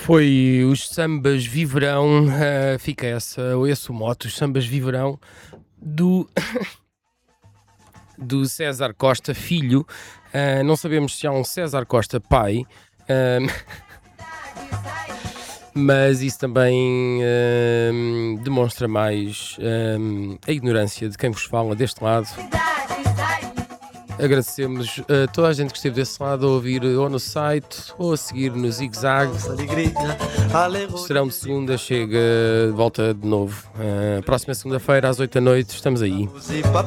Foi os sambas Viverão, fica esse o mote, os sambas Viverão do, do César Costa Filho. Não sabemos se há um César Costa pai, mas isso também demonstra mais a ignorância de quem vos fala deste lado. Agradecemos a toda a gente que esteve desse lado a ouvir ou no site ou a seguir no Zig-Zag. Serão de segunda, chega de volta de novo. Próxima segunda-feira às 8 da noite, estamos aí.